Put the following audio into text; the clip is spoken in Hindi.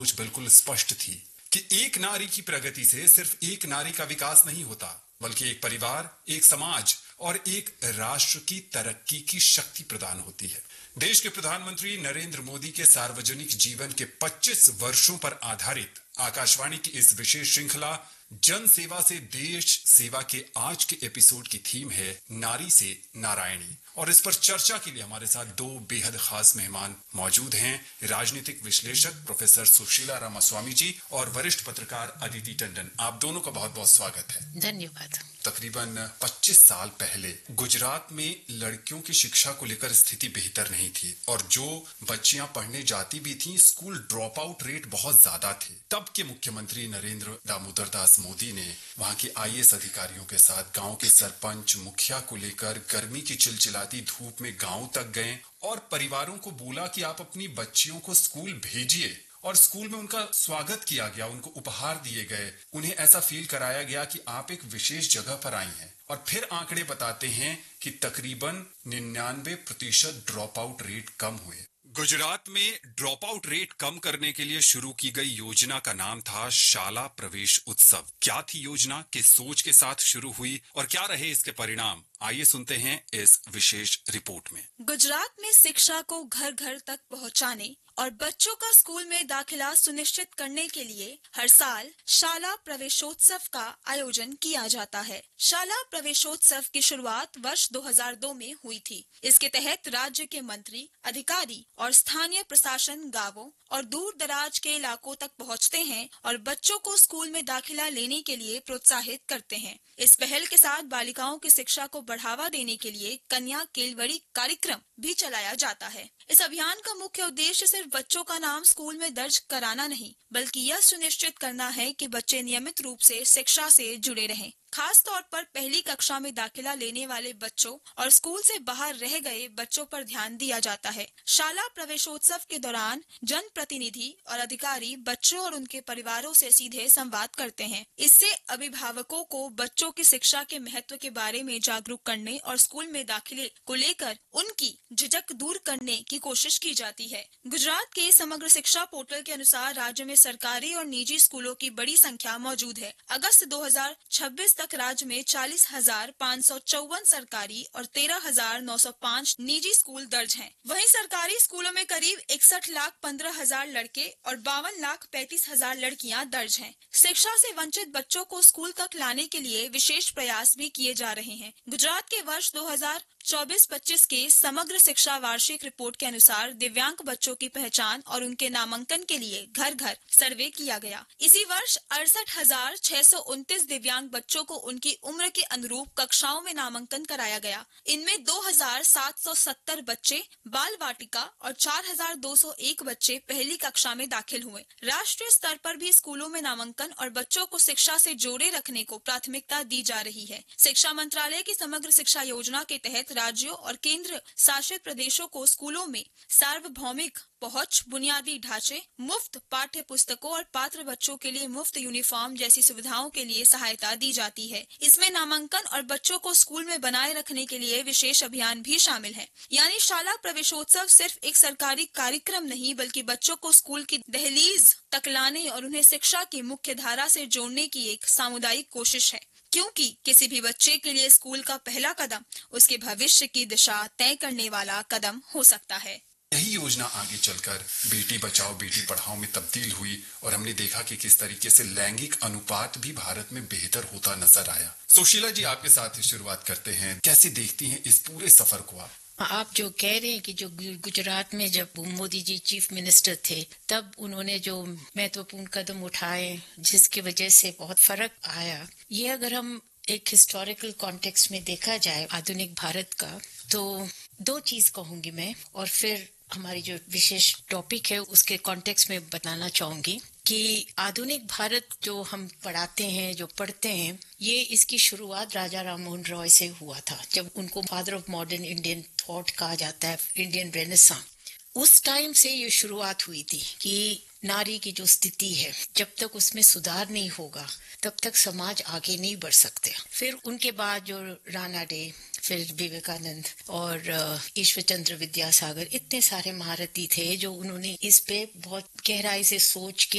कुछ बिल्कुल स्पष्ट थी कि एक नारी की प्रगति से सिर्फ एक नारी का विकास नहीं होता, बल्कि एक परिवार, एक समाज और एक राष्ट्र की तरक्की की शक्ति प्रदान होती है। देश के प्रधानमंत्री नरेंद्र मोदी के सार्वजनिक जीवन के 25 वर्षों पर आधारित आकाशवाणी की इस विशेष श्रृंखला जन सेवा से देश सेवा के आज के एपिसोड की थीम है नारी से नारायणी। और इस पर चर्चा के लिए हमारे साथ दो बेहद खास मेहमान मौजूद हैं। राजनीतिक विश्लेषक प्रोफेसर सुशीला रामास्वामी जी और वरिष्ठ पत्रकार अदिति टंडन, आप दोनों का बहुत बहुत स्वागत है। धन्यवाद। तकरीबन 25 साल पहले गुजरात में लड़कियों की शिक्षा को लेकर स्थिति बेहतर नहीं थी और जो बच्चियां पढ़ने जाती भी थीं, स्कूल ड्रॉप आउट रेट बहुत ज्यादा थे। तब के मुख्यमंत्री नरेंद्र दामोदर दास मोदी ने वहां के आईएएस अधिकारियों के साथ गांव के सरपंच मुखिया को लेकर गर्मी की चिलचिलाती धूप में गांव तक गए और परिवारों को बोला कि आप अपनी बच्चियों को स्कूल भेजिए। और स्कूल में उनका स्वागत किया गया, उनको उपहार दिए गए, उन्हें ऐसा फील कराया गया कि आप एक विशेष जगह पर आई हैं। और फिर आंकड़े बताते हैं कि तकरीबन 99% ड्रॉप आउट रेट कम हुए। गुजरात में ड्रॉप आउट रेट कम करने के लिए शुरू की गई योजना का नाम था शाला प्रवेश उत्सव। क्या थी योजना, किस सोच के साथ शुरू हुई और क्या रहे इसके परिणाम, आइए सुनते हैं इस विशेष रिपोर्ट में। गुजरात में शिक्षा को घर घर तक पहुंचाने और बच्चों का स्कूल में दाखिला सुनिश्चित करने के लिए हर साल शाला प्रवेशोत्सव का आयोजन किया जाता है। शाला प्रवेशोत्सव की शुरुआत वर्ष 2002 में हुई थी। इसके तहत राज्य के मंत्री, अधिकारी और स्थानीय प्रशासन गांवों और दूर दराज के इलाकों तक पहुंचते हैं और बच्चों को स्कूल में दाखिला लेने के लिए प्रोत्साहित करते हैं। इस पहल के साथ बालिकाओं की शिक्षा को बढ़ावा देने के लिए कन्या केलवड़ी कार्यक्रम भी चलाया जाता है। इस अभियान का मुख्य उद्देश्य सिर्फ बच्चों का नाम स्कूल में दर्ज कराना नहीं, बल्कि यह सुनिश्चित करना है कि बच्चे नियमित रूप से शिक्षा से जुड़े रहें। खास तौर पर पहली कक्षा में दाखिला लेने वाले बच्चों और स्कूल से बाहर रह गए बच्चों पर ध्यान दिया जाता है। शाला प्रवेशोत्सव के दौरान जन प्रतिनिधि और अधिकारी बच्चों और उनके परिवारों से सीधे संवाद करते हैं। इससे अभिभावकों को बच्चों की शिक्षा के महत्व के बारे में जागरूक करने और स्कूल में दाखिले को लेकर उनकी झिझक दूर करने की कोशिश की जाती है। गुजरात के समग्र शिक्षा पोर्टल के अनुसार राज्य में सरकारी और निजी स्कूलों की बड़ी संख्या मौजूद है। अगस्त 2026 तक राज्य में 40,554 सरकारी और 13,905 निजी स्कूल दर्ज हैं। वहीं सरकारी स्कूलों में करीब 61,15,000 लड़के और 52,35,000 लड़कियां दर्ज हैं। शिक्षा से वंचित बच्चों को स्कूल तक लाने के लिए विशेष प्रयास भी किए जा रहे हैं। गुजरात के वर्ष 2024-25 के समग्र शिक्षा वार्षिक रिपोर्ट के अनुसार दिव्यांग बच्चों की पहचान और उनके नामांकन के लिए घर घर सर्वे किया गया। इसी वर्ष 68,629 दिव्यांग बच्चों को उनकी उम्र के अनुरूप कक्षाओं में नामांकन कराया गया। इनमें 2,770 बच्चे बाल वाटिका और 4,201 बच्चे पहली कक्षा में दाखिल हुए। राष्ट्रीय स्तर पर भी स्कूलों में नामांकन और बच्चों को शिक्षा से जोड़े रखने को प्राथमिकता दी जा रही है। शिक्षा मंत्रालय की समग्र शिक्षा योजना के तहत राज्यों और केंद्र शासित प्रदेशों को स्कूलों में सार्वभौमिक पहुंच, बुनियादी ढांचे, मुफ्त पाठ्य पुस्तकों और पात्र बच्चों के लिए मुफ्त यूनिफॉर्म जैसी सुविधाओं के लिए सहायता दी जाती है। इसमें नामांकन और बच्चों को स्कूल में बनाए रखने के लिए विशेष अभियान भी शामिल है। यानी शाला प्रवेशोत्सव सिर्फ एक सरकारी कार्यक्रम नहीं, बल्कि बच्चों को स्कूल की दहलीज तक लाने और उन्हें शिक्षा की मुख्य धारा से जोड़ने की एक सामुदायिक कोशिश है। क्योंकि किसी भी बच्चे के लिए स्कूल का पहला कदम उसके भविष्य की दिशा तय करने वाला कदम हो सकता है। यही योजना आगे चलकर बेटी बचाओ बेटी पढ़ाओ में तब्दील हुई और हमने देखा कि किस तरीके से लैंगिक अनुपात भी भारत में बेहतर होता नजर आया। सुशीला जी, आपके साथ ही शुरुआत करते हैं। कैसे देखती हैं इस पूरे सफर को आप जो कह रहे हैं कि जो गुजरात में जब मोदी जी चीफ मिनिस्टर थे तब उन्होंने जो महत्वपूर्ण कदम उठाए जिसकी वजह से बहुत फर्क आया, ये अगर हम एक हिस्टोरिकल कॉन्टेक्स्ट में देखा जाए आधुनिक भारत का, तो दो चीज कहूंगी मैं और फिर हमारी जो विशेष टॉपिक है उसके कॉन्टेक्स्ट में बताना चाहूंगी कि आधुनिक भारत जो हम पढ़ाते हैं, जो पढ़ते हैं, ये इसकी शुरुआत राजा राम मोहन रॉय से हुआ था, जब उनको father of modern Indian thought कहा जाता है, इंडियन रेनेसां। उस टाइम से ये शुरुआत हुई थी कि नारी की जो स्थिति है, जब तक उसमें सुधार नहीं होगा तब तक समाज आगे नहीं बढ़ सकते। फिर उनके बाद जो राणा डे, फिर विवेकानंद और ईश्वर चंद्र विद्यासागर, इतने सारे महारथी थे जो उन्होंने इस पे बहुत गहराई से सोच के